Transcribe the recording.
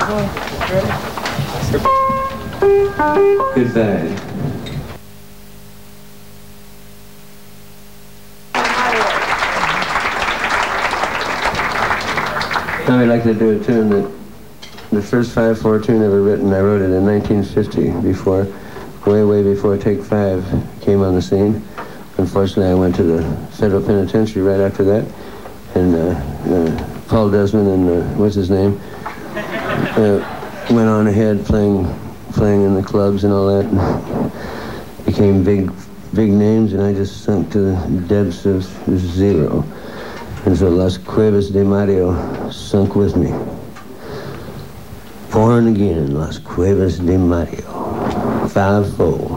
Goodbye. Now I'd like to do a tune that the first 5/4 tune ever written, I wrote it in 1950, way before Take 5 came on the scene. Unfortunately, I went to the federal penitentiary right after that, and Paul Desmond and what's his name went on ahead playing in the clubs and all that, and became big names, and I just sunk to the depths of zero. And so Las Cuevas de Mario sunk with me. Born again, Las Cuevas de Mario. 5-4.